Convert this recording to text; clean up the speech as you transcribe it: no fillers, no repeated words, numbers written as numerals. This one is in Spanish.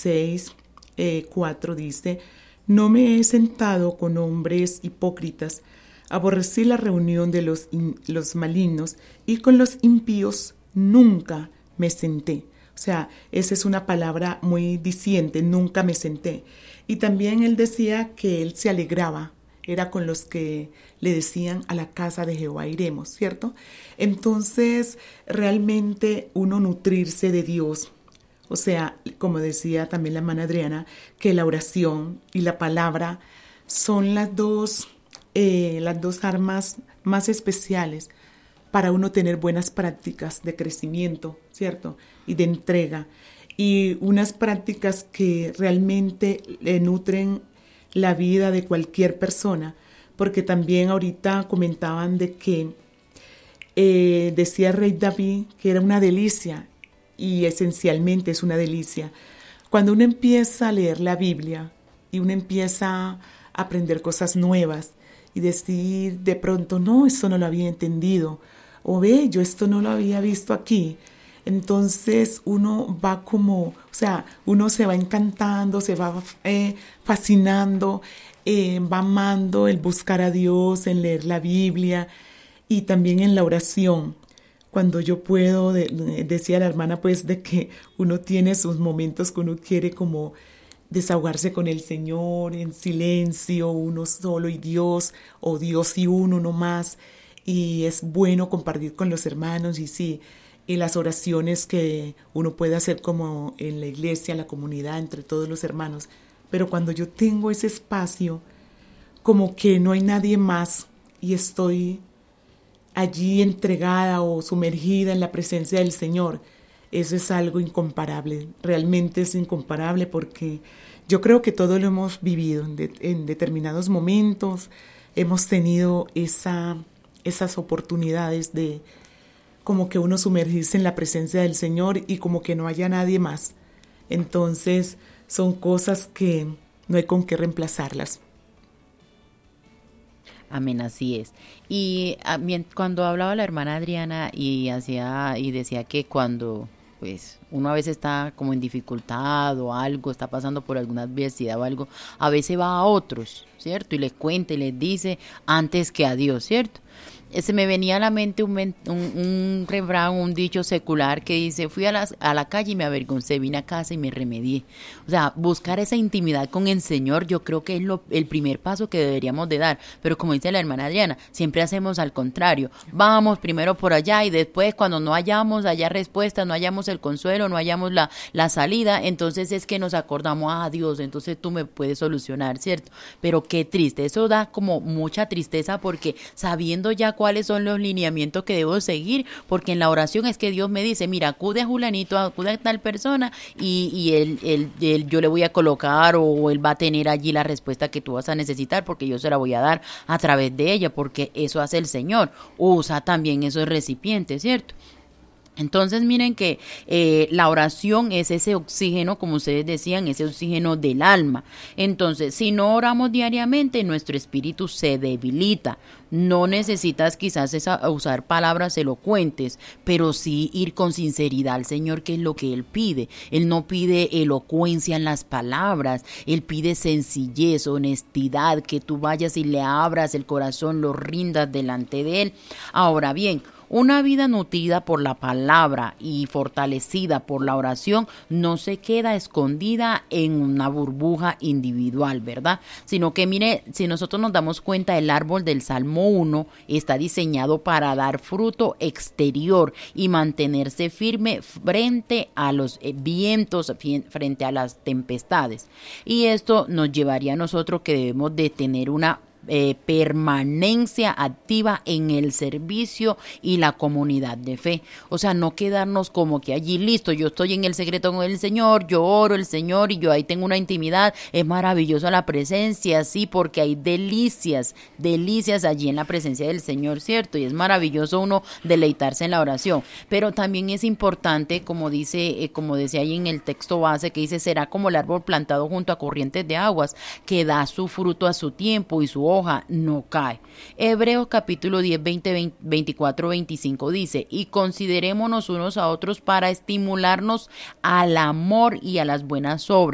16, 4 dice: no me he sentado con hombres hipócritas, aborrecí la reunión de los malignos, y con los impíos nunca me senté. O sea, esa es una palabra muy diciente, nunca me senté. Y también él decía que él se alegraba, era con los que le decían: a la casa de Jehová iremos, ¿cierto? Entonces, realmente uno nutrirse de Dios, o sea, como decía también la hermana Adriana, que la oración y la palabra son las dos armas más especiales para uno tener buenas prácticas de crecimiento, ¿cierto? Y de entrega. Y unas prácticas que realmente nutren la vida de cualquier persona. Porque también ahorita comentaban de que decía Rey David que era una delicia, y esencialmente es una delicia. Cuando uno empieza a leer la Biblia y uno empieza a aprender cosas nuevas y decir de pronto: no, esto no lo había entendido, o ve, yo esto no lo había visto aquí. Entonces uno va como, o sea, uno se va encantando, se va fascinando, va amando el buscar a Dios, en leer la Biblia y también en la oración. Cuando yo puedo, decía la hermana, pues, de que uno tiene sus momentos que uno quiere como desahogarse con el Señor en silencio, uno solo y Dios, o Dios y uno no más, y es bueno compartir con los hermanos. Y sí, y las oraciones que uno puede hacer como en la iglesia, en la comunidad, entre todos los hermanos. Pero cuando yo tengo ese espacio, como que no hay nadie más y estoy allí entregada o sumergida en la presencia del Señor, eso es algo incomparable, realmente es incomparable, porque yo creo que todo lo hemos vivido en determinados momentos, hemos tenido esas oportunidades de como que uno sumergirse en la presencia del Señor y como que no haya nadie más. Entonces son cosas que no hay con qué reemplazarlas. Amén, así es. Y cuando hablaba la hermana Adriana y decía que cuando pues uno a veces está como en dificultad o algo, está pasando por alguna adversidad o algo, a veces va a otros, ¿cierto? Y les cuenta y les dice antes que a Dios, ¿cierto? Se me venía a la mente un refrán, un dicho secular que dice: fui a la calle y me avergoncé, vine a casa y me remedié. O sea, buscar esa intimidad con el Señor, yo creo que es el primer paso que deberíamos de dar. Pero como dice la hermana Adriana, siempre hacemos al contrario. Vamos primero por allá y después, cuando no hallamos allá respuesta, no hallamos el consuelo, no hallamos la salida, entonces es que nos acordamos: ah, Dios, entonces tú me puedes solucionar, ¿cierto? Pero qué triste, eso da como mucha tristeza, porque sabiendo ya cuáles son los lineamientos que debo seguir, porque en la oración es que Dios me dice: mira, acude a Julanito, acude a tal persona y él yo le voy a colocar, o él va a tener allí la respuesta que tú vas a necesitar, porque yo se la voy a dar a través de ella, porque eso hace el Señor. Usa también esos recipientes, ¿cierto? Entonces miren que la oración es ese oxígeno, como ustedes decían, ese oxígeno del alma. Entonces, si no oramos diariamente, nuestro espíritu se debilita. No necesitas quizás usar palabras elocuentes, pero sí ir con sinceridad al Señor, que es lo que Él pide. Él no pide elocuencia en las palabras, Él pide sencillez, honestidad, que tú vayas y le abras el corazón, lo rindas delante de Él. Ahora bien, una vida nutrida por la palabra y fortalecida por la oración no se queda escondida en una burbuja individual, ¿verdad? Sino que mire, si nosotros nos damos cuenta, el árbol del Salmo 1 está diseñado para dar fruto exterior y mantenerse firme frente a los vientos, frente a las tempestades. Y esto nos llevaría a nosotros que debemos de tener una permanencia activa en el servicio y la comunidad de fe. O sea, no quedarnos como que allí, listo, yo estoy en el secreto con el Señor, yo oro el Señor y yo ahí tengo una intimidad. Es maravillosa la presencia, sí, porque hay delicias allí en la presencia del Señor, ¿cierto? Y es maravilloso uno deleitarse en la oración. Pero también es importante, como decía ahí en el texto base, que dice: será como el árbol plantado junto a corrientes de aguas, que da su fruto a su tiempo y su hoja no cae. Hebreos capítulo 10, 24, 25 dice: y considerémonos unos a otros para estimularnos al amor y a las buenas obras,